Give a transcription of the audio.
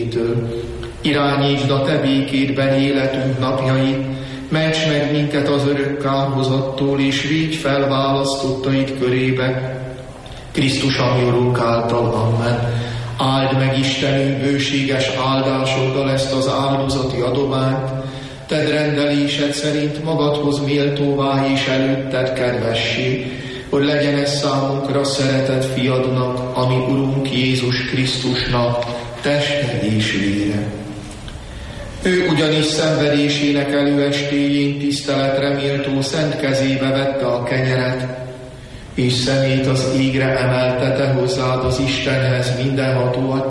Irányítsd a te békédben életünk napjait, ments meg minket az örök kárhozattól, és vigy fel választottaid körébe. Krisztus, ami Urunk által, amen. Áld meg Istenünk bőséges áldásoddal ezt az áldozati adományt, tedd rendelésed szerint magadhoz méltóvá és előtted kedvessé, hogy legyen ez számunkra szeretett fiadnak, ami Urunk Jézus Krisztusnak teste és vére. Ő ugyanis szenvedésének előestéjén tiszteletre méltó szent kezébe vette a kenyeret, és szemét az égre emelte, te hozzád az Istenhez mindenható